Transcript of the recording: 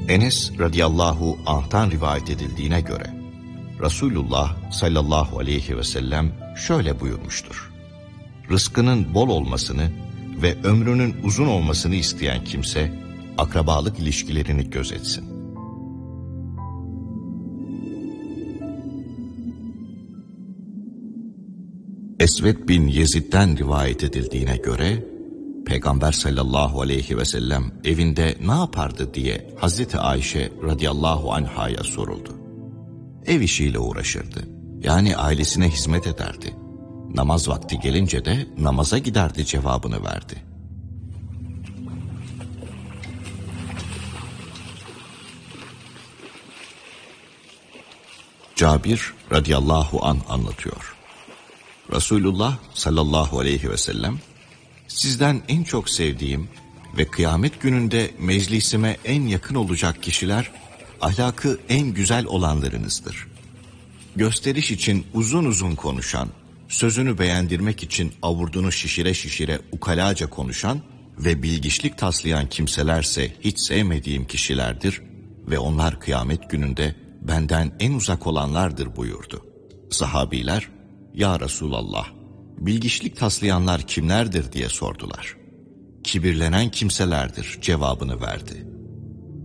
Enes radıyallahu anh'tan rivayet edildiğine göre Resulullah sallallahu aleyhi ve sellem şöyle buyurmuştur: rızkının bol olmasını ve ömrünün uzun olmasını isteyen kimse akrabalık ilişkilerini gözetsin. Esved bin Yezid'den rivayet edildiğine göre Peygamber sallallahu aleyhi ve sellem evinde ne yapardı diye Hazreti Ayşe radıyallahu anhaya soruldu. Ev işiyle uğraşırdı. Yani ailesine hizmet ederdi. Namaz vakti gelince de namaza giderdi cevabını verdi. Cabir radıyallahu anh anlatıyor. Resulullah sallallahu aleyhi ve sellem, sizden en çok sevdiğim ve kıyamet gününde meclisime en yakın olacak kişiler, ahlakı en güzel olanlarınızdır. Gösteriş için uzun uzun konuşan, sözünü beğendirmek için avurdunu şişire şişire ukalaca konuşan ve bilgiçlik taslayan kimselerse hiç sevmediğim kişilerdir ve onlar kıyamet gününde benden en uzak olanlardır buyurdu. Sahabiler, ya Resulallah, bilgiçlik taslayanlar kimlerdir diye sordular. Kibirlenen kimselerdir cevabını verdi.